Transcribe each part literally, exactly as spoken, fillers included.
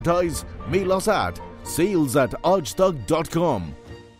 Advertise, mail us at sales at aajtak dot com.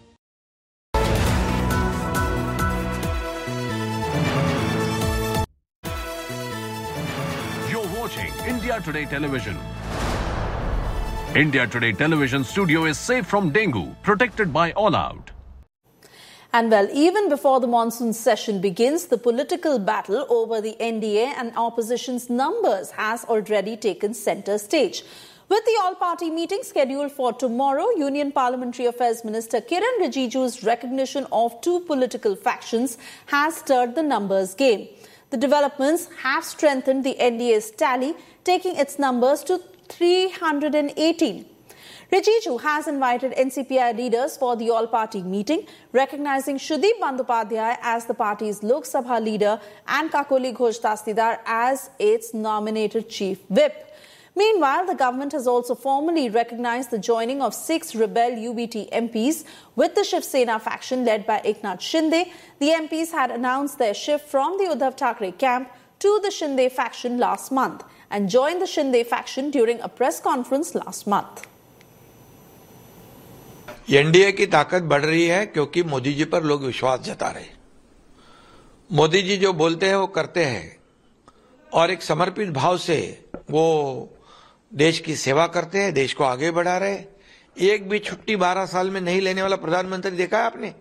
You're watching India Today Television. India Today Television studio is safe from dengue, protected by All Out. And well, even before the monsoon session begins, the political battle over the N D A and opposition's numbers has already taken centre stage. With the all-party meeting scheduled for tomorrow, Union Parliamentary Affairs Minister Kiren Rijiju's recognition of two political factions has stirred the numbers game. The developments have strengthened the N D A's tally, taking its numbers to three hundred eighteen. Rijiju has invited N C P I leaders for the all-party meeting, recognizing Sudeep Bandyopadhyay as the party's Lok Sabha leader and Kakoli Ghosh Dastidar as its nominated chief whip. Meanwhile, the government has also formally recognized the joining of six rebel U B T M Ps with the Shiv Sena faction led by Eknath Shinde. The M Ps had announced their shift from the Uddhav Thackeray camp to the Shinde faction last month and joined the Shinde faction during a press conference last month. NDA की ताकत बढ़ रही है क्योंकि मोदी जी पर लोग विश्वास जता रहे। मोदी जी जो बोलते हैं वो करते हैं और एक समर्पित भाव से वो देश की सेवा करते हैं, देश को आगे बढ़ा रहे। एक भी छुट्टी बारह साल में नहीं लेने वाला प्रधानमंत्री देखा है आपने?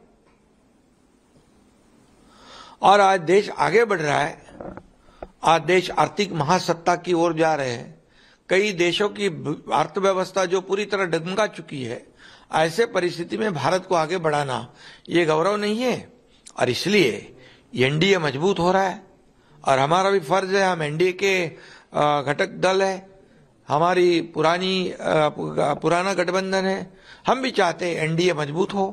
और आज देश आगे बढ़ रहा है। आज देश आर्थिक महासत्ता की ओर जा रहे हैं। कई देशों की अर्थव्यवस्था जो पूरी तरह डगमगा चुकी है, ऐसे परिस्थिति में भारत को आगे बढ़ाना ये गौरव नहीं है और इसलिए एनडीए मजबूत हो रहा है और हमारा भी फर्ज है। हम एनडीए के घटक दल है, हमारी पुरानी पुराना गठबंधन है, हम भी चाहते हैं एनडीए मजबूत हो।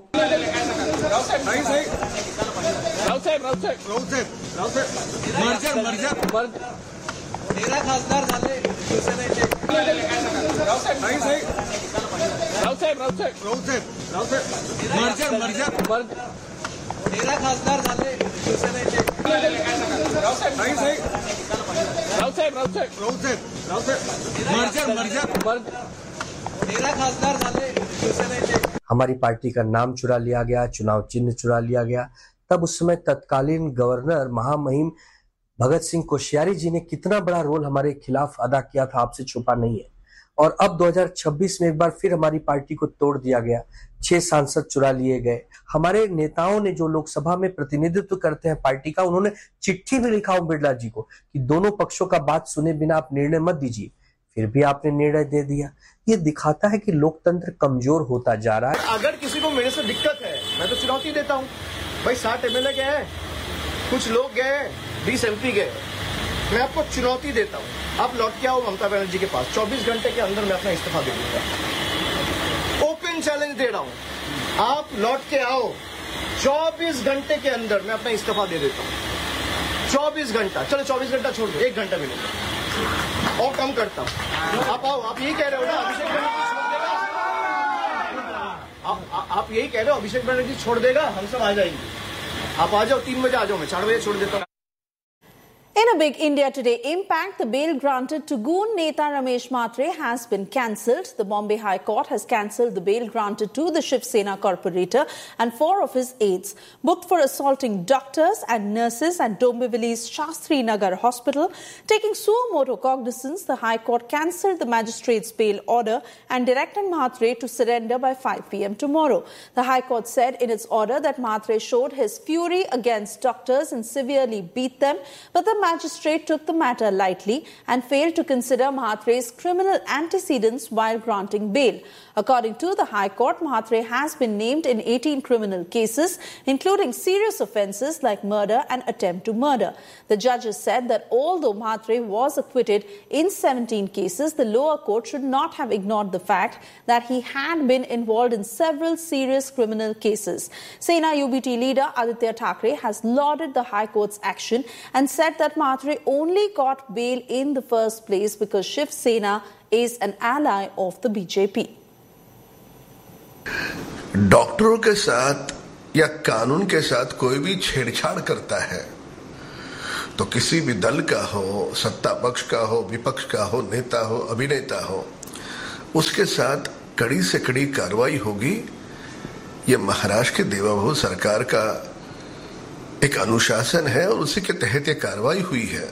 तेरा खासदार झाले शिवसेनेचे रावसाहेब रावसाहेब रावसाहेब रावसाहेब रावसाहेब मर्जर मर्जर तेरा खासदार झाले शिवसेनेचे रावसाहेब रावसाहेब रावसाहेब रावसाहेब रावसाहेब मर्जर मर्जर तेरा खासदार झाले शिवसेनेचे। हमारी पार्टी का नाम चुरा लिया गया, चुनाव चिन्ह चुरा लिया गया। तब उस समय तत्कालीन गवर्नर महामहिम भगत सिंह कोश्यारी जी ने कितना बड़ा रोल हमारे खिलाफ अदा किया था, आपसे छुपा नहीं है। और अब दो हज़ार छब्बीस में एक बार फिर हमारी पार्टी को तोड़ दिया गया, छह सांसद चुरा लिए गए। हमारे नेताओं ने जो लोकसभा में प्रतिनिधित्व करते हैं पार्टी का, उन्होंने चिट्ठी भी लिखा ओम बिरला जी को कि दोनों पक्षों का बात सुने बिना आप निर्णय मत दीजिए, फिर भी आपने निर्णय दे दिया। ये दिखाता है कि लोकतंत्र कमजोर होता जा रहा है। अगर किसी को मेरे से दिक्कत है, मैं तो चुनौती देता हूँ भाई। साठ एमएलए गए हैं, कुछ लोग गए, बीस एमपी गए, मैं आपको चुनौती देता हूँ, आप लौट के आओ ममता बनर्जी के पास, चौबीस घंटे के अंदर मैं अपना इस्तीफा दे दूंगा। ओपन चैलेंज दे रहा हूँ, आप लौट के आओ, चौबीस घंटे के अंदर मैं अपना इस्तीफा दे देता हूँ। चौबीस घंटा, चलो चौबीस घंटा छोड़ दो, एक घंटा मिलेगा और कम करता हूँ। आप आओ, आप यही कह रहे हो ना अभिषेक बनर्जी छोड़ देगा? आप, आ, आप यही कह रहे हो अभिषेक बनर्जी छोड़ देगा? हम सब आ जाएंगे, आप आ जाओ, तीन बजे आ जाओ, मैं चार बजे छोड़ देता हूँ। In a big India Today impact, the bail granted to Goon Neta Ramesh Mhatre has been cancelled. The Bombay High Court has cancelled the bail granted to the Shiv Sena corporator and four of his aides, booked for assaulting doctors and nurses at Dombivli's Shastri Nagar Hospital. Taking suo motu cognizance, the High Court cancelled the magistrate's bail order and directed Mhatre to surrender by five p m tomorrow. The High Court said in its order that Mhatre showed his fury against doctors and severely beat them, but the magistrate took the matter lightly and failed to consider Mhatre's criminal antecedents while granting bail. According to the High Court, Mhatre has been named in eighteen criminal cases, including serious offences like murder and attempt to murder. The judges said that although Mhatre was acquitted in seventeen cases, the lower court should not have ignored the fact that he had been involved in several serious criminal cases. Sena U B T leader Aditya Thackeray has lauded the High Court's action and said that Mhatre only got bail in the first place because Shiv Sena is an ally of the B J P. डॉक्टरों के साथ या कानून के साथ कोई भी छेड़छाड़ करता है तो किसी भी दल का हो, सत्ता पक्ष का हो, विपक्ष का हो, नेता हो, अभिनेता हो, उसके साथ कड़ी से कड़ी कार्रवाई होगी। ये महाराष्ट्र की देवाभाऊ सरकार का एक अनुशासन है और उसी के तहत ये कार्रवाई हुई है।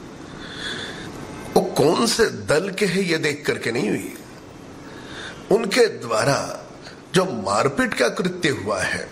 वो कौन से दल के हैं ये देख करके नहीं हुई, उनके द्वारा जो मारपीट का कृत्य हुआ है,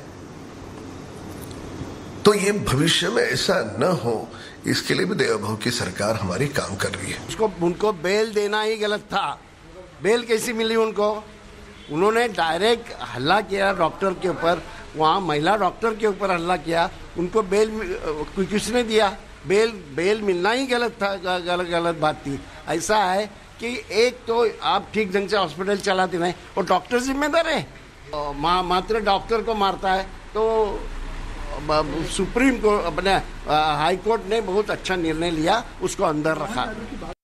तो ये भविष्य में ऐसा न हो, इसके लिए भी देवाभाऊ की सरकार हमारी काम कर रही है। उसको उनको बेल देना ही गलत था। बेल कैसी मिली उनको? उन्होंने डायरेक्ट हल्ला किया डॉक्टर के ऊपर, वहाँ महिला डॉक्टर के ऊपर हल्ला किया, उनको बेल किसने दिया? बेल बेल मिलना ही गलत था, गलत गलत बात थी। ऐसा है कि एक तो आप ठीक ढंग से हॉस्पिटल चलाते नहीं और डॉक्टर जिम्मेदार है, मा, मात्र डॉक्टर को मारता है। तो सुप्रीम कोर्ट अपने हाई कोर्ट ने बहुत अच्छा निर्णय लिया, उसको अंदर रखा।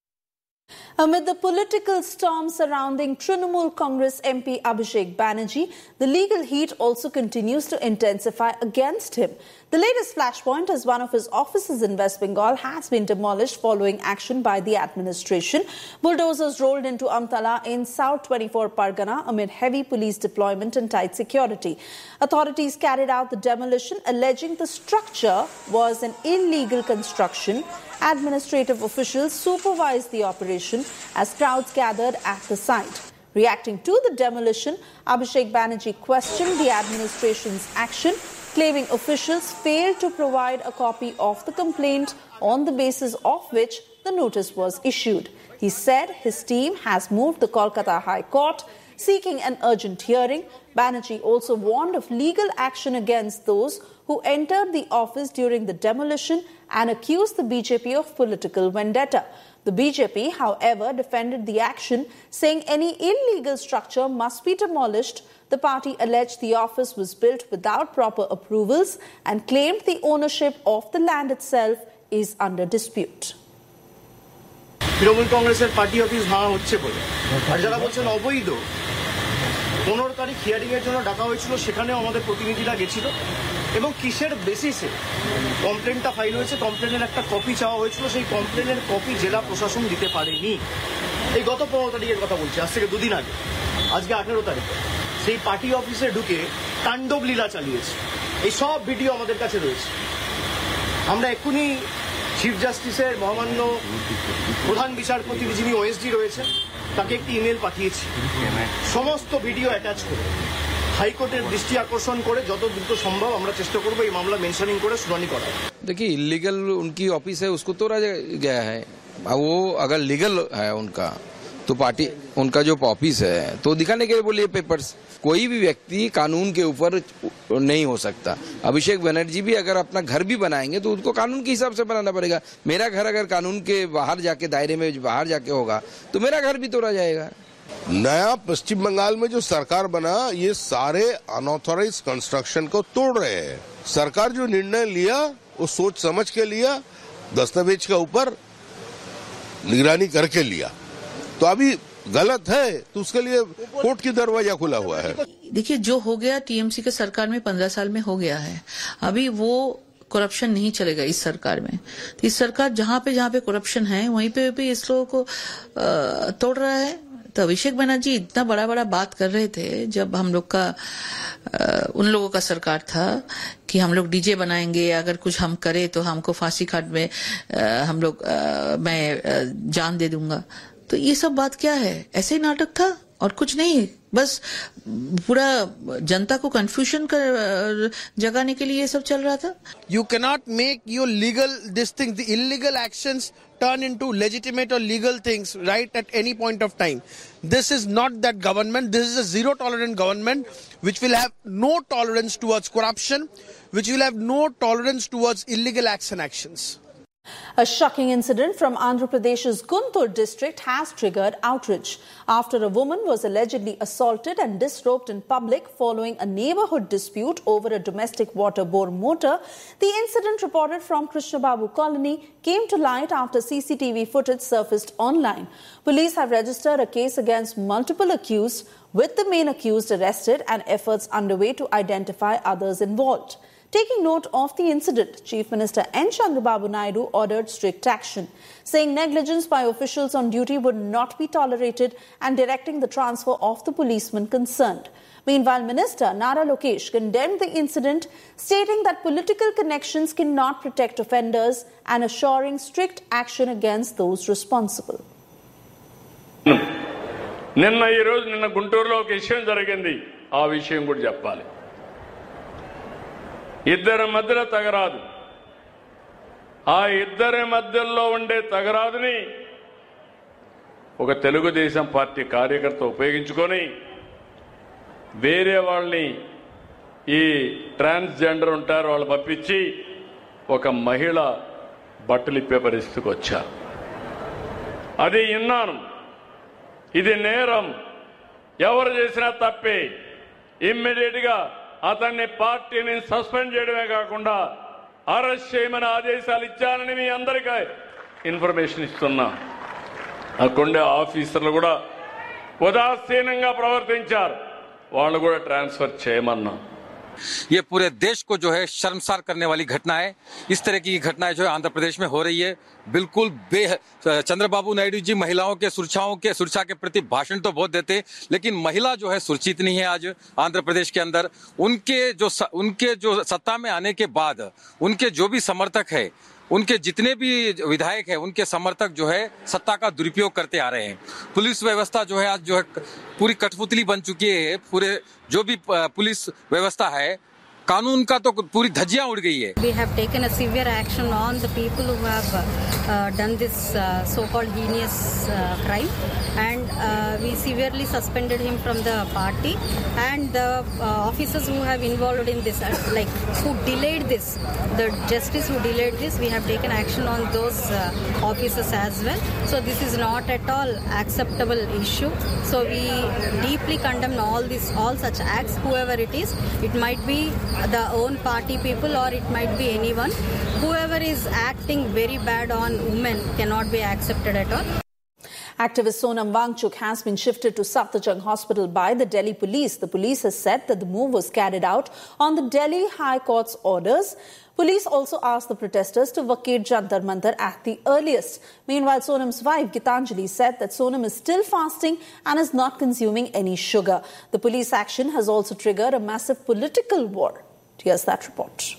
Amid the political storm surrounding Trinamool Congress M P Abhishek Banerjee, the legal heat also continues to intensify against him. The latest flashpoint is one of his offices in West Bengal has been demolished following action by the administration. Bulldozers rolled into Amtala in South twenty-four Pargana amid heavy police deployment and tight security. Authorities carried out the demolition, alleging the structure was an illegal construction. Administrative officials supervised the operation as crowds gathered at the site. Reacting to the demolition, Abhishek Banerjee questioned the administration's action, claiming officials failed to provide a copy of the complaint on the basis of which the notice was issued. He said his team has moved the Kolkata High Court, seeking an urgent hearing. Banerjee also warned of legal action against those who entered the office during the demolition and accused the B J P of political vendetta. The B J P, however, defended the action, saying any illegal structure must be demolished. The party alleged the office was built without proper approvals and claimed the ownership of the land itself is under dispute. Trinamool কংগ্রেসের party office ভাঙা হচ্ছে বলে আর যারা বলছেন অবৈধ, পনেরো তারিখ hearing এর জন্য ডাকা হয়েছিল, সেখানেও আমাদের প্রতিনিধিরা গেছিল এবং কিসের বেসিসে কমপ্লেনটা ফাইল হয়েছে, কমপ্লেনের একটা কপি চাওয়া হয়েছিল, সেই কমপ্লেনের কপি জেলা প্রশাসন দিতে পারেনি। এই গত পনেরো তারিখের কথা বলছি, আজ থেকে দুদিন আগে, আজকে আঠেরো তারিখে সেই পার্টি অফিসে ঢুকে তাণ্ডব লীলা চালিয়েছে। এই সব ভিডিও আমাদের কাছে রয়েছে। আমরা এক্ষুনি চিফ জাস্টিসের মহামান্য প্রধান বিচারপতি যিনি ওএসডি রয়েছে তাকে একটি ইমেল পাঠিয়েছি, সমস্ত ভিডিও অ্যাটাচ করে হাইকোর্টের দৃষ্টি আকর্ষণ করে যত দ্রুত সম্ভব আমরা চেষ্টা করবো এই মামলা মেনশনিং করে শুনানি করা। देखिए, इलीगल उनकी ऑफिस है, उसको तोड़ा गया है। वो अगर लीगल है उनका तो पार्टी उनका जो ऑफिस है तो दिखाने के लिए बोलिए पेपर्स। कोई भी व्यक्ति कानून के ऊपर नहीं हो सकता। अभिषेक बनर्जी भी अगर अपना घर भी बनाएंगे तो उनको कानून के हिसाब से बनाना पड़ेगा। मेरा घर अगर कानून के बाहर जाके दायरे में बाहर जाके होगा तो मेरा घर भी तोड़ा जाएगा। नया पश्चिम बंगाल में जो सरकार बना, ये सारे अनऑथोराइज कंस्ट्रक्शन को तोड़ रहे हैं। सरकार जो निर्णय लिया वो सोच समझ के लिया, दस्तावेज के ऊपर निगरानी करके लिया। तो अभी गलत है तो उसके लिए कोर्ट की दरवाजा खुला हुआ है। देखिए, जो हो गया टीएमसी के सरकार में पंद्रह साल में हो गया है, अभी वो करप्शन नहीं चलेगा इस सरकार में। तो इस सरकार जहाँ पे जहाँ पे करप्शन है वहीं पे भी इस लोगों को तोड़ रहा है। तो अभिषेक बनर्जी इतना बड़ा बड़ा बात कर रहे थे जब हम लोग का आ, उन लोगों का सरकार था कि हम लोग डीजे बनाएंगे, अगर कुछ हम करें तो हमको फांसी खाट में आ, हम लोग आ, मैं आ, जान दे दूंगा। तो ये सब बात क्या है? ऐसे ही नाटक था और कुछ नहीं, बस पूरा जनता को कंफ्यूजन कर जगाने के लिए ये सब चल रहा था। You cannot make your legal this thing, the illegal actions turn into legitimate or legal things right at any point of time. This is not that government. This is a zero tolerant government which will have no tolerance towards corruption, which will have no tolerance towards illegal acts and actions. A shocking incident from Andhra Pradesh's Guntur district has triggered outrage after a woman was allegedly assaulted and disrobed in public following a neighborhood dispute over a domestic water bore motor. The incident, reported from Krishna Babu Colony, came to light after C C T V footage surfaced online. Police have registered a case against multiple accused, with the main accused arrested and efforts underway to identify others involved. Taking note of the incident, Chief Minister N. Chandrababu Naidu ordered strict action, saying negligence by officials on duty would not be tolerated and directing the transfer of the policemen concerned. Meanwhile, Minister Nara Lokesh condemned the incident, stating that political connections cannot protect offenders and assuring strict action against those responsible. నిన్న ఈ రోజు నిన్న గుంటూరులో ఒక విషయం జరిగింది. ఆ విషయం కూడా చెప్పాలి. ఇద్దరి మధ్యలో తగరాదు. ఆ ఇద్దరి మధ్యలో ఉండే తగరాదుని ఒక తెలుగుదేశం పార్టీ కార్యకర్త ఉపయోగించుకొని వేరే వాళ్ళని ఈ ట్రాన్స్జెండర్ ఉంటారు వాళ్ళు పంపించి ఒక మహిళ బట్టలు ఇప్పే పరిస్థితికి వచ్చారు. అది విన్నాను. ఇది నేరం, ఎవరు చేసినా తప్పే. ఇమ్మీడియట్ గా అతన్ని పార్టీని సస్పెండ్ చేయడమే కాకుండా అరెస్ట్ చేయమని ఆదేశాలు ఇచ్చానని మీ అందరికీ ఇన్ఫర్మేషన్ ఇస్తున్నా. అక్కడుండే ఆఫీసర్లు కూడా ఉదాసీనంగా ప్రవర్తించారు. వాళ్ళు కూడా ట్రాన్స్ఫర్ చేయమన్నా. ये पूरे देश को जो है शर्मसार करने वाली घटना है. इस तरह की घटनाएं जो है आंध्र प्रदेश में हो रही है. बिल्कुल बे चंद्रबाबू नायडू जी महिलाओं के सुरक्षाओं के सुरक्षा के प्रति भाषण तो बहुत देते, लेकिन महिला जो है सुरक्षित नहीं है आज आंध्र प्रदेश के अंदर. उनके जो उनके जो सत्ता में आने के बाद उनके जो भी समर्थक है, उनके जितने भी विधायक हैं, उनके समर्थक जो है सत्ता का दुरुपयोग करते आ रहे हैं. पुलिस व्यवस्था जो है आज जो है पूरी कठपुतली बन चुकी है. पूरे जो भी पुलिस व्यवस्था है, कानून का तो पूरी धज्जियां उड़ गई है. We have taken a severe action on the people who have uh, done this uh, so-called heinous uh, crime, and uh, we severely suspended him from the party, and the uh, officers who have involved in this, uh, like who delayed this, the justice who delayed this, we have taken action on those uh, officers as well. So this is not at all acceptable issue. So we deeply condemn all this, all such acts, whoever it is. It might be the own party people or it might be anyone. Whoever is acting very bad on women cannot be accepted at all. Activist Sonam Wangchuk has been shifted to Safdarjung Hospital by the Delhi police. The police has said that the move was carried out on the Delhi High Court's orders. Police also asked the protesters to vacate Jantar Mantar at the earliest. Meanwhile, Sonam's wife Gitanjali said that Sonam is still fasting and is not consuming any sugar. The police action has also triggered a massive political war. Here's that report.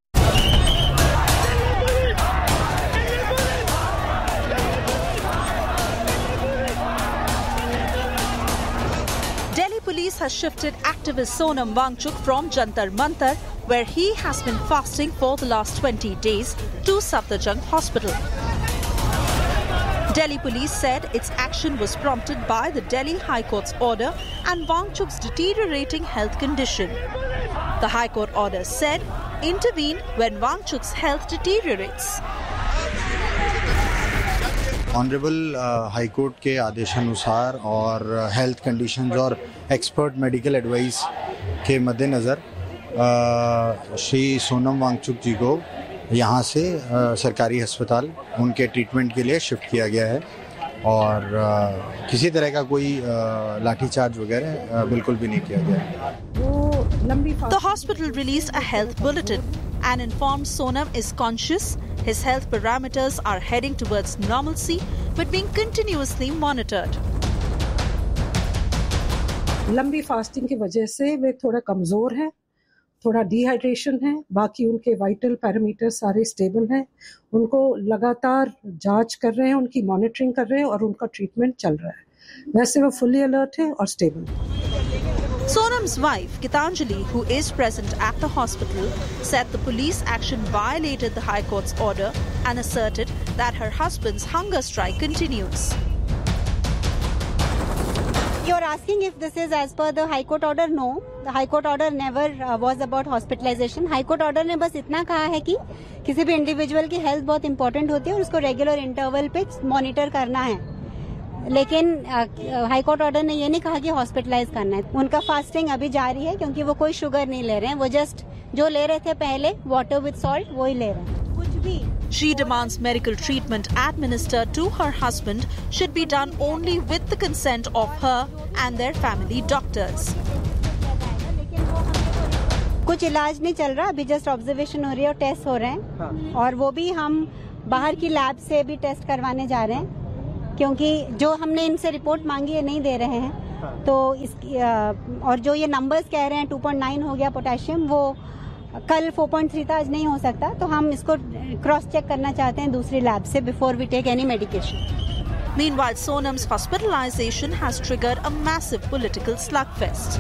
Delhi police has shifted activist Sonam Wangchuk from Jantar Mantar, where he has been fasting for the last twenty days, to Safdarjung Hospital. Delhi police said its action was prompted by the Delhi High Court's order and Wangchuk's deteriorating health condition. The High Court order said, intervene when Wangchuk's health deteriorates. Honourable high court के आदेशानुसार और health conditions और expert medical advice के मद्देनज़र श्री सोनम वांगचुक जी को यहाँ से uh, सरकारी अस्पताल उनके ट्रीटमेंट के लिए शिफ्ट किया गया है और uh, किसी तरह का कोई uh, लाठीचार्ज वगैरह uh, बिल्कुल भी नहीं किया गया है. The hospital released a health bulletin and informed Sonam is conscious. His health parameters are heading towards normalcy but being continuously monitored. लंबी फास्टिंग की वजह से वे थोड़ा कमजोर हैं, थोड़ा डिहाइड्रेशन है, बाकी उनके वाइटल पैरामीटर सारे स्टेबल हैं. उनको लगातार जांच कर रहे हैं, उनकी मॉनिटरिंग कर रहे हैं और उनका ट्रीटमेंट चल रहा है. वैसे वो फुली अलर्ट है और stable. Sonam's wife, Gitanjali, who is present at the hospital, said the police action violated the High Court's order and asserted that her husband's hunger strike continues. You're asking if this is as per the High Court order? No. The High Court order never uh, was about hospitalization. High Court order ने बस इतना कहा है कि किसी भी individual की health बहुत इंपॉर्टेंट होती है और उसको रेगुलर इंटरवल पे मॉनिटर करना है. लेकिन हाई कोर्ट ऑर्डर ने ये नहीं कहा कि हॉस्पिटलाइज करना है. उनका फास्टिंग अभी जारी है क्योंकि वो कोई शुगर नहीं ले रहे हैं. वो जस्ट जो ले रहे थे पहले वाटर विद सॉल्ट वो ही ले रहे हैं. कुछ भी. She demands medical treatment administered to her husband should be done only with the consent of her and their family doctors. कुछ इलाज नहीं चल रहा, अभी जस्ट ऑब्जर्वेशन हो रही है और टेस्ट हो रहे हैं। हाँ। और वो भी हम बाहर की लैब से भी टेस्ट करवाने जा रहे हैं, क्योंकि जो हमने इनसे रिपोर्ट मांगी है नहीं दे रहे हैं। हाँ। तो इसकी और जो ये नंबर्स कह रहे हैं टू पॉइंट नाइन हो गया पोटेशियम, वो कल फोर पॉइंट थ्री था, आज नहीं हो सकता, तो हम इसको क्रॉस चेक करना चाहते हैं दूसरी लैब से before we take any medication. Meanwhile, Sonam's hospitalization has triggered a massive political slugfest.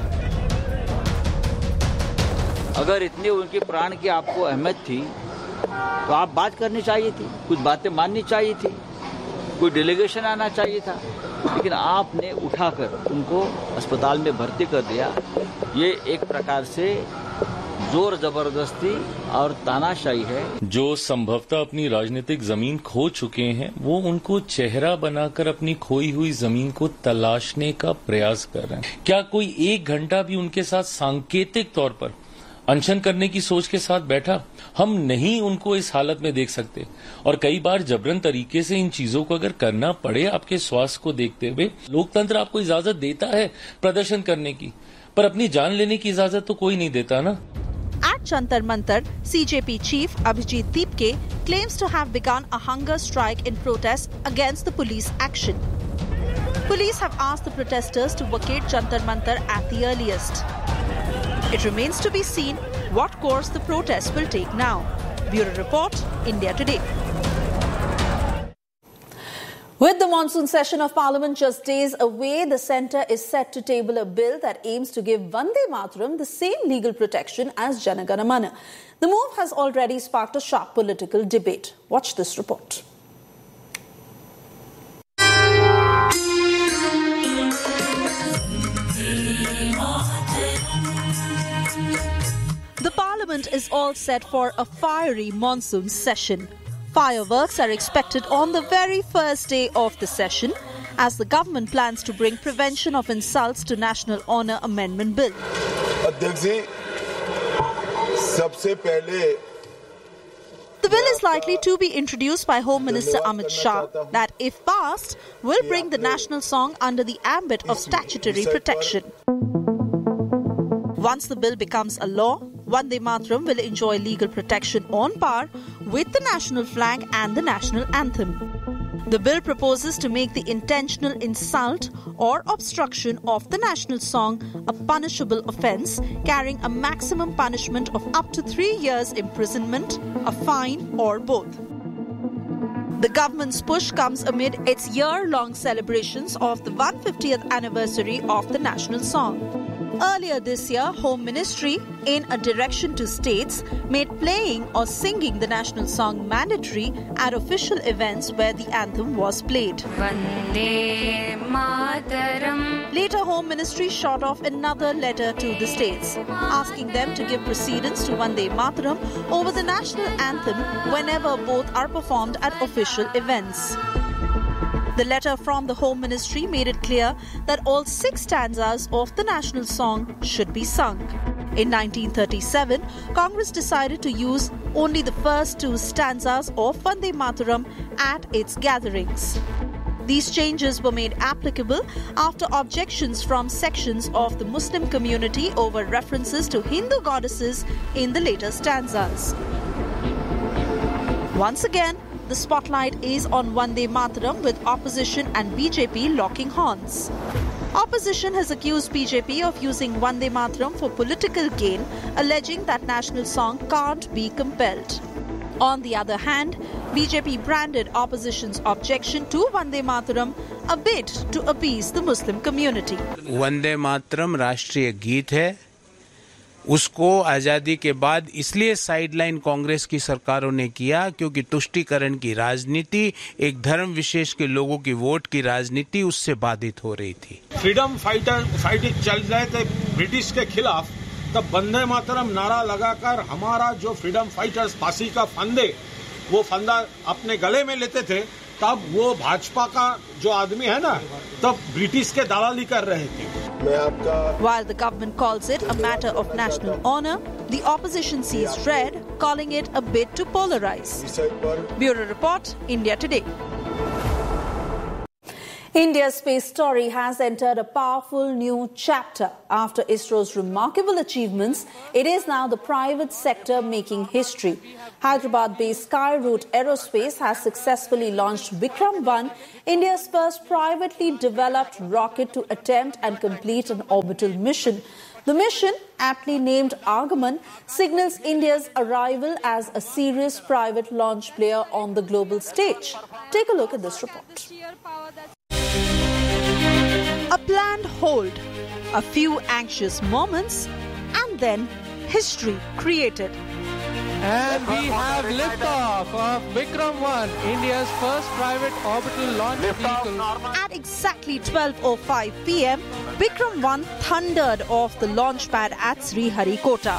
अगर इतनी उनके प्राण की आपको अहमियत थी तो आप बात करनी चाहिए थी, कुछ बातें माननी चाहिए थी, कोई डेलीगेशन आना चाहिए था, लेकिन आपने उठाकर उनको अस्पताल में भर्ती कर दिया। ये एक प्रकार से जोर जबरदस्ती और तानाशाही है। जो संभवतः अपनी राजनीतिक जमीन खो चुके हैं, वो उनको चेहरा बनाकर अपनी खोई हुई जमीन को तलाशने का प्रयास कर रहे हैं। क्या कोई एक घंटा भी उनके साथ सांकेतिक तौर पर अनशन करने की सोच के साथ बैठा? हम नहीं उनको इस हालत में देख सकते, और कई बार जबरन तरीके से इन चीजों को अगर करना पड़े आपके स्वास्थ्य को देखते हुए, लोकतंत्र आपको इजाजत देता है प्रदर्शन करने की, पर अपनी जान लेने की इजाजत तो कोई नहीं देता ना। At Jantar Mantar, C J P chief Abhijit Deepke claims to have begun a hunger strike in protest against the police action. Police have asked the protesters to vacate Jantar Mantar at the earliest. It remains to be seen what course the protests will take now. Bureau Report, India Today. With the monsoon session of Parliament just days away, the centre is set to table a bill that aims to give Vande Mataram the same legal protection as Jana Gana Mana. The move has already sparked a sharp political debate. Watch this report. The Parliament is all set for a fiery monsoon session. Fireworks are expected on the very first day of the session as the government plans to bring Prevention of Insults to National Honour Amendment Bill. The bill is likely to be introduced by Home Minister Amit Shah that, if passed, will bring the national song under the ambit of statutory protection. Once the bill becomes a law, Vande Mataram will enjoy legal protection on par with the national flag and the national anthem. The bill proposes to make the intentional insult or obstruction of the national song a punishable offence, carrying a maximum punishment of up to three years imprisonment, a fine or both. The government's push comes amid its year-long celebrations of the one hundred fiftieth anniversary of the national song. Earlier this year, Home Ministry, in a direction to states, made playing or singing the national song mandatory at official events where the anthem was played. Vande Mataram. Later, Home Ministry shot off another letter to the states, asking them to give precedence to Vande Mataram over the national anthem whenever both are performed at official events. The letter from the Home Ministry made it clear that all six stanzas of the national song should be sung. In nineteen thirty-seven, Congress decided to use only the first two stanzas of Vande Mataram at its gatherings. These changes were made applicable after objections from sections of the Muslim community over references to Hindu goddesses in the later stanzas. Once again, the spotlight is on Vande Mataram, with opposition and B J P locking horns. Opposition has accused B J P of using Vande Mataram for political gain, alleging that national song can't be compelled. On the other hand, B J P branded opposition's objection to Vande Mataram a bid to appease the Muslim community. Vande Mataram राष्ट्रीय गीत है, उसको आज़ादी के बाद इसलिए sideline Congress की सरकारों ने किया क्योंकि तुष्टीकरण की राजनीति, एक धर्म विशेष के लोगों की वोट की राजनीति उससे बाधित हो रही थी। फ्रीडम फाइटर फाइटिंग चल रहे थे ब्रिटिश के खिलाफ, तब वंदे मातरम नारा लगाकर हमारा जो फ्रीडम फाइटर्स फांसी का फंदे वो फंदा अपने गले में लेते थे, तब वो भाजपा का जो आदमी है ना, तब ब्रिटिश के दलाली कर रहे थे। While the government calls it a matter of national honour, the opposition sees red, calling it a bid to polarize. Bureau Report, India Today. India's space story has entered a powerful new chapter. After ISRO's remarkable achievements, it is now the private sector making history. Hyderabad-based Skyroot Aerospace has successfully launched Vikram one, India's first privately developed rocket to attempt and complete an orbital mission. The mission, aptly named Agaman, signals India's arrival as a serious private launch player on the global stage. Take a look at this report. A planned hold, a few anxious moments, and then history created. And we have liftoff of Vikram one, India's first private orbital launch vehicle. At exactly twelve oh five p m, Vikram one thundered off the launch pad at Sriharikota.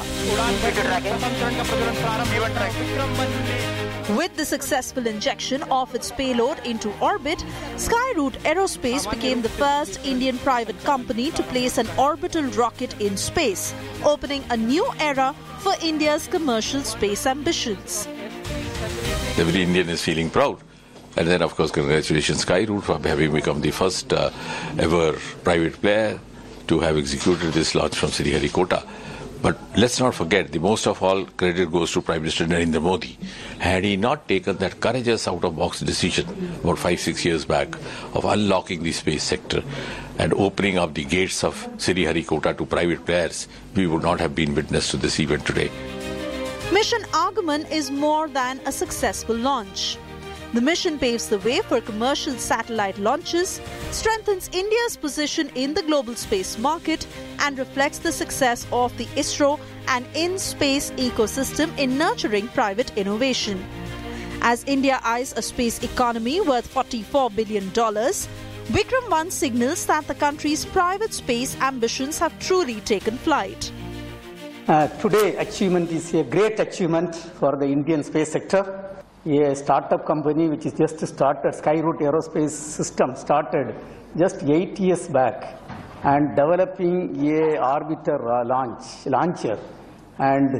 With the successful injection of its payload into orbit, Skyroot Aerospace became the first Indian private company to place an orbital rocket in space, opening a new era for India's commercial space ambitions. Every Indian is feeling proud. And then, of course, congratulations Skyroot for having become the first uh, ever private player to have executed this launch from Sriharikota. But let's not forget, the most of all credit goes to Prime Minister Narendra Modi. Had he not taken that courageous out-of-box decision about five, six years back of unlocking the space sector and opening up the gates of Sriharikota to private players, we would not have been witness to this event today. Mission Agaman is more than a successful launch. The mission paves the way for commercial satellite launches, strengthens India's position in the global space market, and reflects the success of the ISRO and in-space ecosystem in nurturing private innovation. As India eyes a space economy worth forty-four billion dollars, Vikram one signals that the country's private space ambitions have truly taken flight. Uh, today, achievement is a great achievement for the Indian space sector. A startup company which is just started, Skyroot Aerospace System, started just eight years back and developing a orbiter uh, launch, launcher and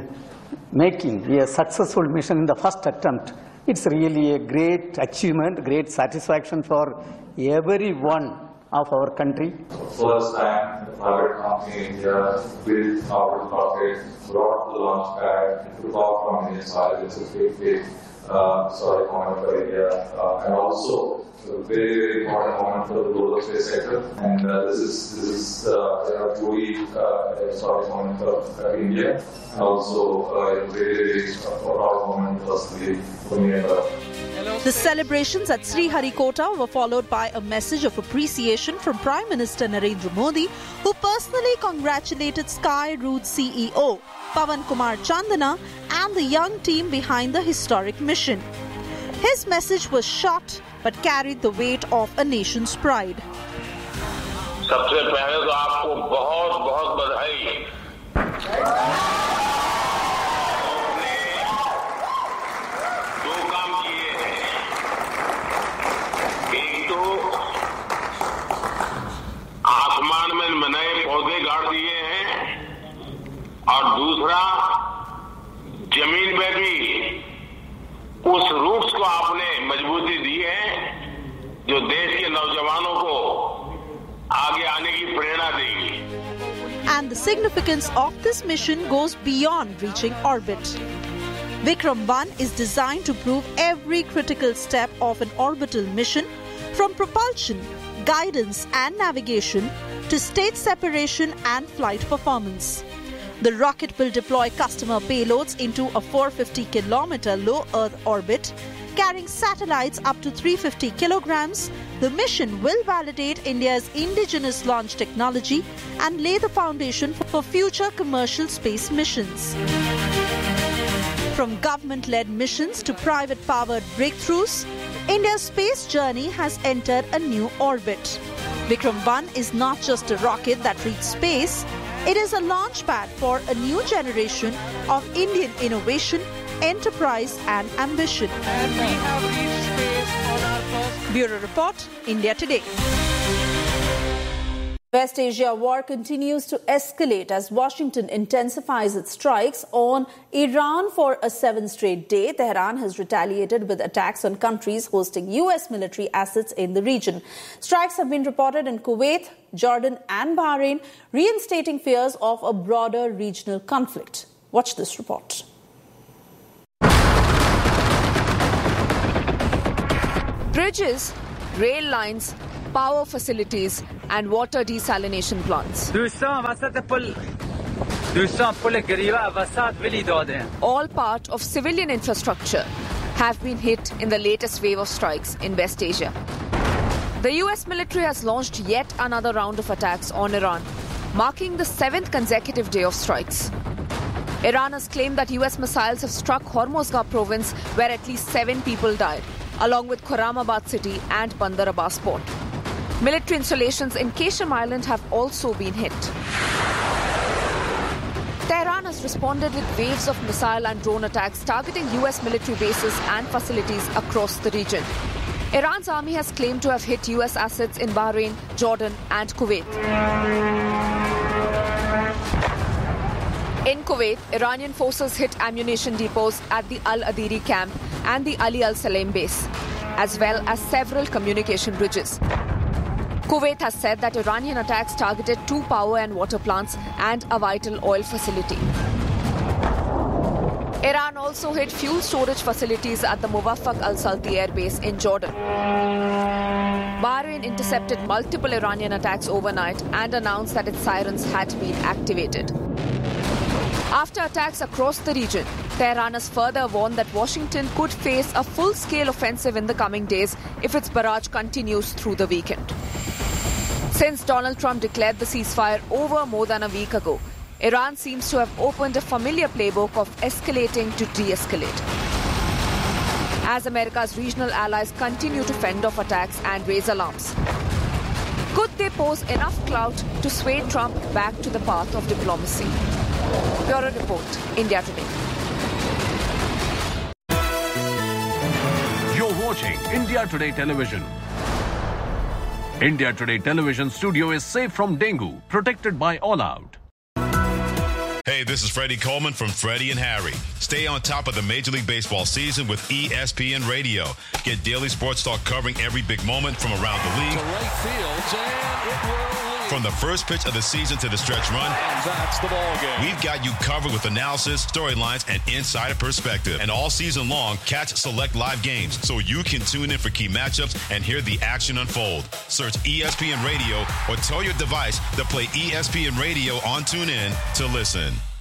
making a successful mission in the first attempt. It's really a great achievement, great satisfaction for everyone of our country. First time the private company in India built our rocket, brought the launch pad, and took off from Indian soil. It's a big, big uh, sorry moment for India, uh, and also a very, very important moment for the global space sector. And uh, this is this is uh, you know, truly uh, a sorry moment for uh, India, and also uh, a very, very uh, proud moment personally for me. The celebrations at Sriharikota were followed by a message of appreciation from Prime Minister Narendra Modi, who personally congratulated Skyroot C E O Pawan Kumar Chandana and the young team behind the historic mission. His message was short but carried the weight of a nation's pride. सबसे पहले तो आपको बहुत बहुत बधाई। आसमान में नए पौधे गाड़ दिए हैं और दूसरा जमीन में भी उस रूट्स को आपने मजबूती दी है जो देश के नौजवानों को आगे आने की प्रेरणा देगी। And the significance of this mission goes beyond reaching orbit. Vikram one is designed to prove every critical step of an orbital mission, from propulsion, guidance and navigation to state separation and flight performance. The rocket will deploy customer payloads into a four hundred fifty kilometer low Earth orbit, carrying satellites up to three hundred fifty kilograms. The mission will validate India's indigenous launch technology and lay the foundation for future commercial space missions. From government-led missions to private-powered breakthroughs, India's space journey has entered a new orbit. Vikram one is not just a rocket that reaches space, it is a launchpad for a new generation of Indian innovation, enterprise and ambition. And we have reached space on our first... Bureau Report, India Today. West Asia war continues to escalate as Washington intensifies its strikes on Iran for a seventh straight day. Tehran has retaliated with attacks on countries hosting U S military assets in the region. Strikes have been reported in Kuwait, Jordan and Bahrain, reinstating fears of a broader regional conflict. Watch this report. Bridges, rail lines, power facilities and water desalination plants. All part of civilian infrastructure have been hit in the latest wave of strikes in West Asia. The U S military has launched yet another round of attacks on Iran, marking the seventh consecutive day of strikes. Iran has claimed that U S missiles have struck Hormozgan province, where at least seven people died, along with Khurramabad city and Bandar Abbas port. Military installations in Qasem Island have also been hit. Tehran has responded with waves of missile and drone attacks targeting U S military bases and facilities across the region. Iran's army has claimed to have hit U S assets in Bahrain, Jordan and Kuwait. In Kuwait, Iranian forces hit ammunition depots at the Al Adiri camp and the Ali Al Salem base, as well as several communication bridges. Kuwait has said that Iranian attacks targeted two power and water plants and a vital oil facility. Iran also hit fuel storage facilities at the Muwaffaq al-Salti air base in Jordan. Bahrain intercepted multiple Iranian attacks overnight and announced that its sirens had been activated. After attacks across the region, Tehran has further warned that Washington could face a full-scale offensive in the coming days if its barrage continues through the weekend. Since Donald Trump declared the ceasefire over more than a week ago, Iran seems to have opened a familiar playbook of escalating to de-escalate. As America's regional allies continue to fend off attacks and raise alarms, could they pose enough clout to sway Trump back to the path of diplomacy? Bureau Report, India Today. You're watching India Today Television. India Today Television studio is safe from dengue, protected by All Out. Hey, this is Freddie Coleman from Freddie and Harry. Stay on top of the Major League Baseball season with E S P N Radio. Get daily sports talk covering every big moment from around the league. To right field, and it will lead. From the first pitch of the season to the stretch run. And that's the ball game. We've got you covered with analysis, storylines, and insider perspective. And all season long, catch select live games so you can tune in for key matchups and hear the action unfold. Search E S P N Radio or tell your device to play E S P N Radio on TuneIn to listen.